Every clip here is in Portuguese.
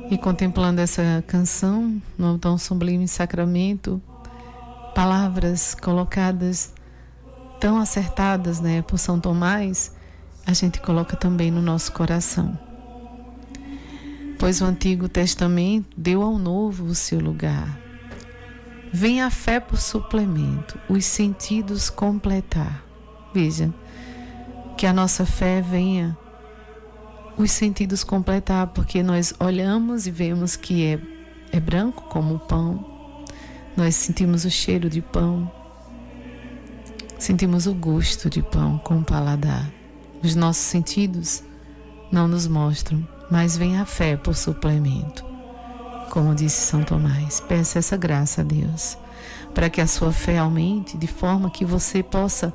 E contemplando essa canção no tão sublime sacramento, palavras colocadas tão acertadas, né, por São Tomás, a gente coloca também no nosso coração. Pois o Antigo Testamento deu ao Novo o seu lugar. Vem a fé por suplemento, os sentidos completar. Veja, que a nossa fé venha os sentidos completar, porque nós olhamos e vemos que é branco como o pão, nós sentimos o cheiro de pão, sentimos o gosto de pão com o paladar. Os nossos sentidos não nos mostram, mas vem a fé por suplemento. Como disse São Tomás, peça essa graça a Deus, para que a sua fé aumente, de forma que você possa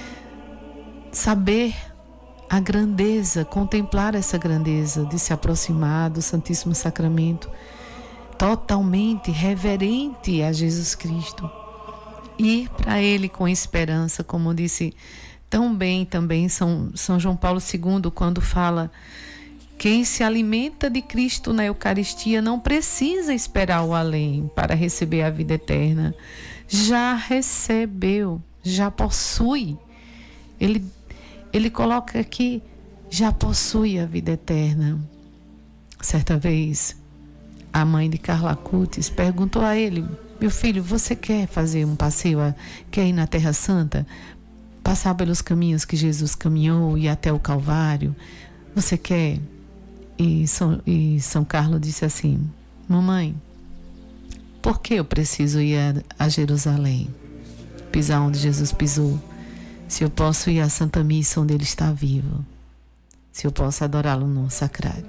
saber a grandeza, contemplar essa grandeza de se aproximar do Santíssimo Sacramento, totalmente reverente a Jesus Cristo. Ir para Ele com esperança, como disse tão bem também São João Paulo II, quando fala: quem se alimenta de Cristo na Eucaristia não precisa esperar o além para receber a vida eterna. Já recebeu, já possui. Ele coloca aqui, já possui a vida eterna. Certa vez, a mãe de Carla Acutis perguntou a ele: meu filho, você quer fazer um passeio, quer ir na Terra Santa, passar pelos caminhos que Jesus caminhou e até o Calvário? Você quer? E São Carlos disse assim: mamãe, por que eu preciso ir a Jerusalém, pisar onde Jesus pisou, se eu posso ir à Santa Missa onde Ele está vivo, se eu posso adorá-lo no sacrário?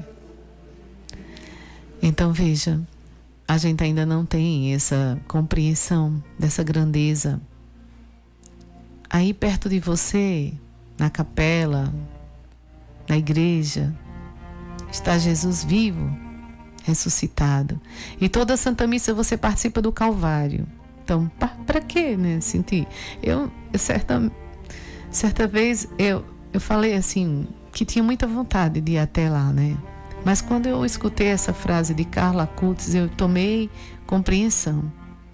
Então veja, a gente ainda não tem essa compreensão dessa grandeza. Aí perto de você, na capela, na igreja, está Jesus vivo, ressuscitado. E toda a Santa Missa você participa do Calvário. Então, para quê, né? Sentir. Certa vez eu falei assim, que tinha muita vontade de ir até lá, né? Mas quando eu escutei essa frase de Carla Acutis, eu tomei compreensão.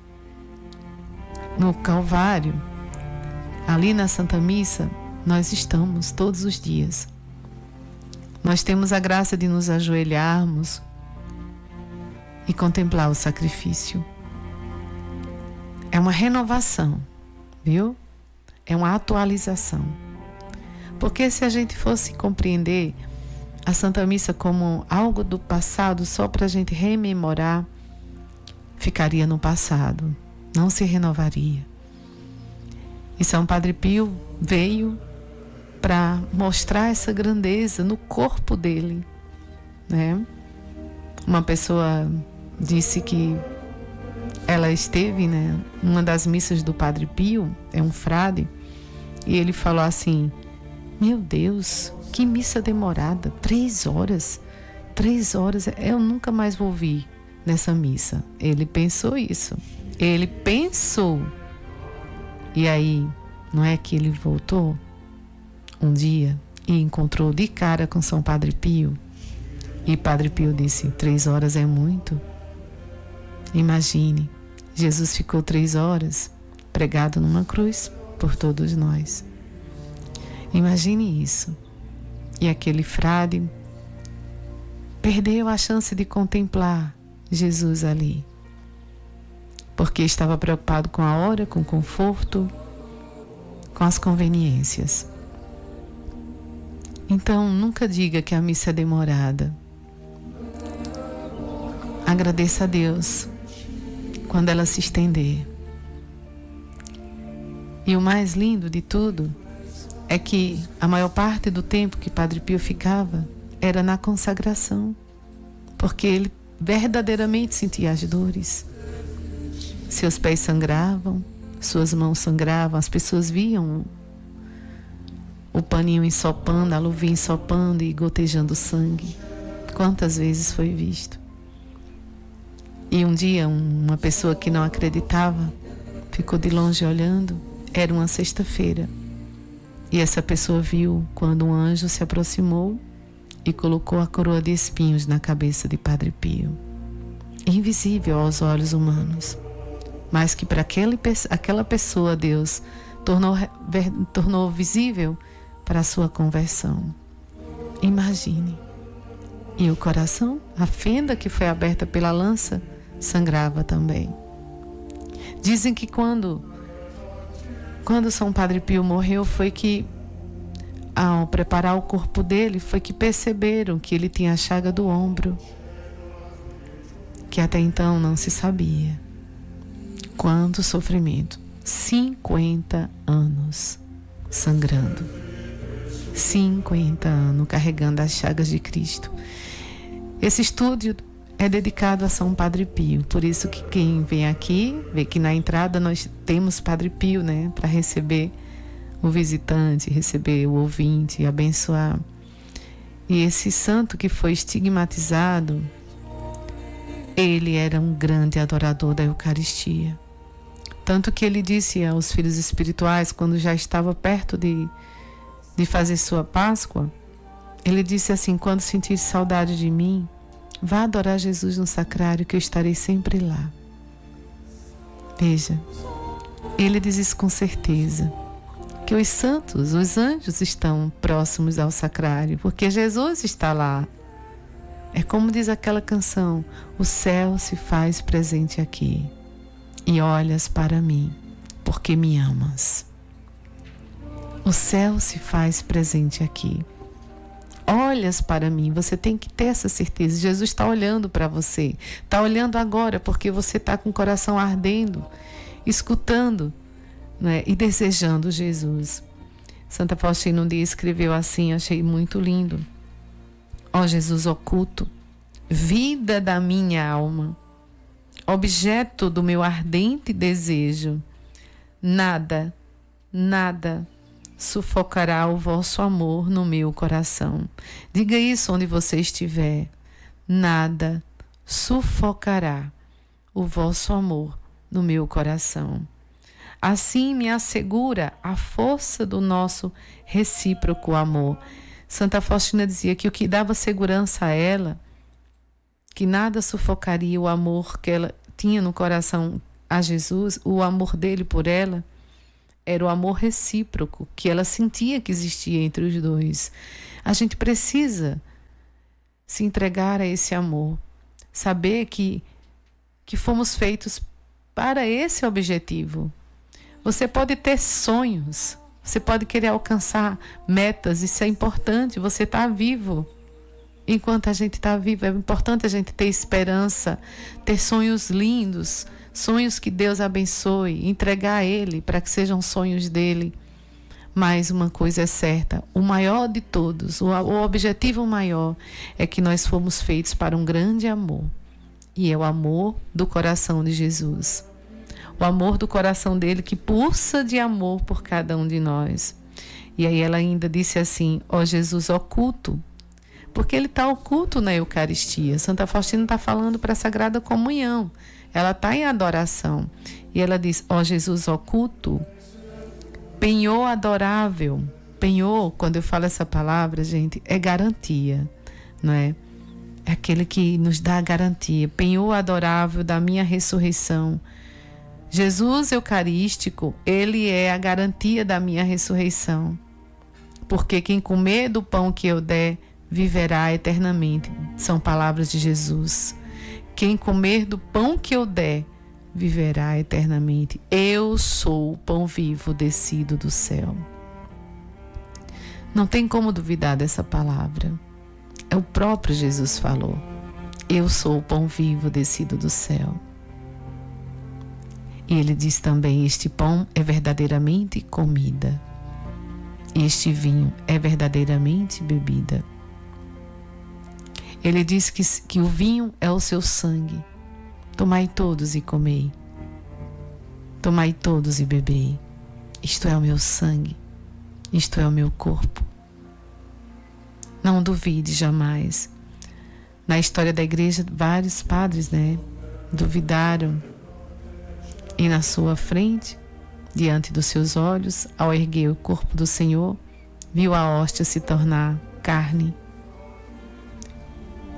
No Calvário, ali na Santa Missa, nós estamos todos os dias. Nós temos a graça de nos ajoelharmos e contemplar o sacrifício. É uma renovação, viu? É uma atualização. Porque se a gente fosse compreender a Santa Missa como algo do passado, só para a gente rememorar, ficaria no passado, não se renovaria. E São Padre Pio veio para mostrar essa grandeza no corpo dele, né? Uma pessoa disse que ela esteve, né, numa das missas do Padre Pio, é um frade, e ele falou assim: meu Deus, que missa demorada, 3 horas, eu nunca mais vou vir nessa missa. Ele pensou isso, ele pensou. E aí, não é que ele voltou um dia e encontrou de cara com São Padre Pio, e Padre Pio disse: 3 horas é muito. Imagine, Jesus ficou 3 horas pregado numa cruz por todos nós. Imagine isso. E aquele frade perdeu a chance de contemplar Jesus ali, porque estava preocupado com a hora, com o conforto, com as conveniências. Então, nunca diga que a missa é demorada. Agradeça a Deus quando ela se estender. E o mais lindo de tudo é que a maior parte do tempo que Padre Pio ficava era na consagração, porque ele verdadeiramente sentia as dores. Seus pés sangravam, suas mãos sangravam, as pessoas viam o paninho ensopando, a luvinha ensopando e gotejando sangue. Quantas vezes foi visto? E um dia uma pessoa que não acreditava ficou de longe olhando. Era uma sexta-feira. E essa pessoa viu quando um anjo se aproximou e colocou a coroa de espinhos na cabeça de Padre Pio. Invisível aos olhos humanos, mas que para aquela pessoa Deus tornou visível para a sua conversão. Imagine. E o coração, a fenda que foi aberta pela lança, sangrava também. Dizem que quando São Padre Pio morreu, foi que, ao preparar o corpo dele, foi que perceberam que ele tinha a chaga do ombro, que até então não se sabia. Quanto sofrimento! 50 anos sangrando. 50 anos carregando as chagas de Cristo. Esse estúdio é dedicado a São Padre Pio. Por isso que quem vem aqui, vê que na entrada nós temos Padre Pio, né? Para receber o visitante, receber o ouvinte, abençoar. E esse santo que foi estigmatizado, ele era um grande adorador da Eucaristia. Tanto que ele disse aos filhos espirituais, quando já estava perto de fazer sua Páscoa, ele disse assim: quando sentir saudade de mim, vá adorar Jesus no sacrário, que eu estarei sempre lá. Veja, ele diz isso com certeza, que os santos, os anjos estão próximos ao sacrário, porque Jesus está lá. É como diz aquela canção: o céu se faz presente aqui, e olhas para mim, porque me amas. O céu se faz presente aqui. Olhas para mim, você tem que ter essa certeza. Jesus está olhando para você, está olhando agora, porque você está com o coração ardendo, escutando, né, e desejando Jesus. Santa Faustina um dia escreveu assim, achei muito lindo: ó Jesus oculto, vida da minha alma, objeto do meu ardente desejo, nada sufocará o vosso amor no meu coração. Diga isso onde você estiver. Nada sufocará o vosso amor no meu coração. Assim me assegura a força do nosso recíproco amor. Santa Faustina dizia que o que dava segurança a ela, que nada sufocaria o amor que ela tinha no coração a Jesus, o amor dele por ela, era o amor recíproco que ela sentia que existia entre os dois. A gente precisa se entregar a esse amor, saber que fomos feitos para esse objetivo. Você pode ter sonhos, você pode querer alcançar metas, isso é importante, você está vivo. Enquanto a gente está vivo, é importante a gente ter esperança, ter sonhos lindos, sonhos que Deus abençoe, entregar a Ele para que sejam sonhos dele. Mas uma coisa é certa, o maior de todos, o objetivo maior é que nós fomos feitos para um grande amor. E é o amor do coração de Jesus. O amor do coração dele que pulsa de amor por cada um de nós. E aí ela ainda disse assim: ó Jesus oculto, porque ele está oculto na Eucaristia. Santa Faustina está falando para a Sagrada Comunhão. Ela está em adoração. E ela diz: ó Jesus oculto, penhor adorável. Penhor, quando eu falo essa palavra, gente, é garantia, não é? É aquele que nos dá a garantia. Penhor adorável da minha ressurreição. Jesus Eucarístico, ele é a garantia da minha ressurreição. Porque quem comer do pão que eu der, viverá eternamente. São palavras de Jesus. Quem comer do pão que eu der, viverá eternamente. Eu sou o pão vivo descido do céu. Não tem como duvidar dessa palavra. É o próprio Jesus falou. Eu sou o pão vivo descido do céu. E ele diz também: este pão é verdadeiramente comida. Este vinho é verdadeiramente bebida. Ele diz que o vinho é o seu sangue. Tomai todos e comei. Tomai todos e bebei. Isto é o meu sangue. Isto é o meu corpo. Não duvide jamais. Na história da igreja, vários padres, duvidaram. E na sua frente, diante dos seus olhos, ao erguer o corpo do Senhor, viu a hóstia se tornar carne.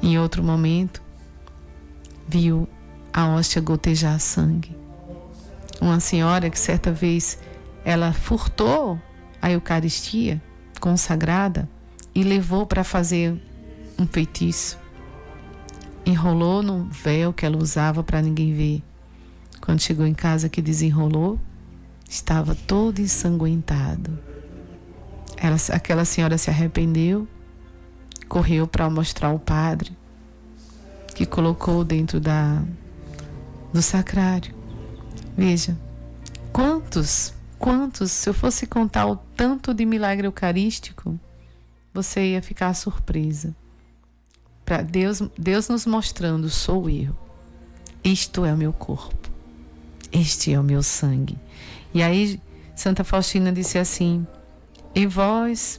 Em outro momento, viu a hóstia gotejar sangue. Uma senhora que certa vez ela furtou a Eucaristia consagrada e levou para fazer um feitiço. Enrolou no véu que ela usava para ninguém ver. Quando chegou em casa que desenrolou, estava todo ensanguentado. Aquela senhora se arrependeu, correu para mostrar ao padre, que colocou dentro do sacrário. Veja, quantos, se eu fosse contar o tanto de milagre eucarístico, você ia ficar surpresa. Para Deus nos mostrando, sou eu. Isto é o meu corpo. Este é o meu sangue. E aí Santa Faustina disse assim: em vós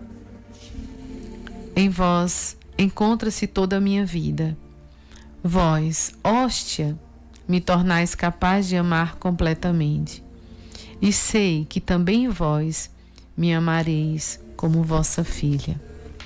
encontra-se toda a minha vida. Vós, hóstia, me tornais capaz de amar completamente. E sei que também vós me amareis como vossa filha.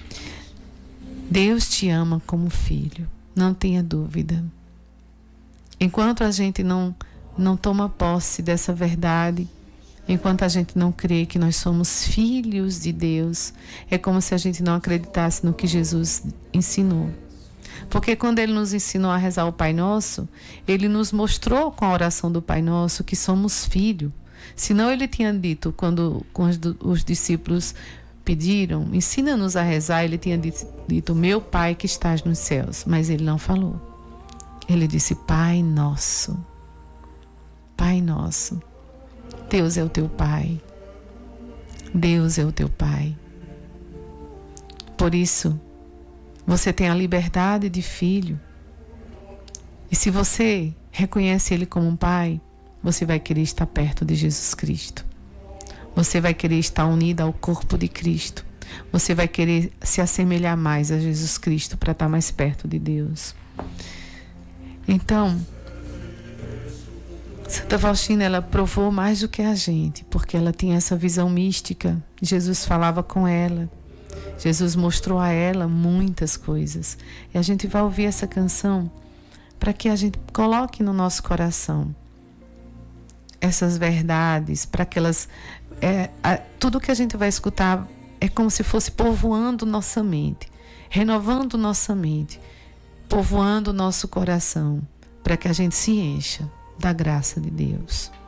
Deus te ama como filho, não tenha dúvida. Enquanto a gente não toma posse dessa verdade, enquanto a gente não crê que nós somos filhos de Deus, é como se a gente não acreditasse no que Jesus ensinou. Porque quando Ele nos ensinou a rezar o Pai Nosso, Ele nos mostrou com a oração do Pai Nosso que somos filhos. Senão Ele tinha dito, quando os discípulos pediram, ensina-nos a rezar, Ele tinha dito, meu Pai que estás nos céus. Mas Ele não falou. Ele disse, Pai Nosso. Pai Nosso. Deus é o teu Pai. Deus é o teu Pai. Por isso, você tem a liberdade de filho. E se você reconhece Ele como um Pai, você vai querer estar perto de Jesus Cristo. Você vai querer estar unido ao corpo de Cristo. Você vai querer se assemelhar mais a Jesus Cristo para estar mais perto de Deus. Então, Santa Faustina, ela provou mais do que a gente, porque ela tinha essa visão mística. Jesus falava com ela. Jesus mostrou a ela muitas coisas. E a gente vai ouvir essa canção para que a gente coloque no nosso coração essas verdades, para que elas... tudo que a gente vai escutar é como se fosse povoando nossa mente, renovando nossa mente, povoando nosso coração, para que a gente se encha da graça de Deus.